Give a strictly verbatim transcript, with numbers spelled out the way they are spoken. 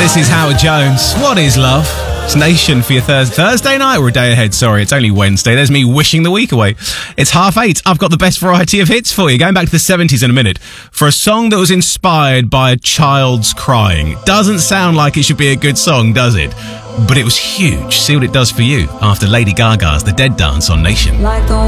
This is Howard Jones. What is love? It's Nation for your Thursday, Thursday night. We're a day ahead, sorry. It's only Wednesday. There's me wishing the week away. It's half eight. I've got the best variety of hits for you. Going back to the seventies in a minute for a song that was inspired by a child's crying. Doesn't sound like it should be a good song, does it? But it was huge. See what it does for you after Lady Gaga's The Dead Dance on Nation. Like the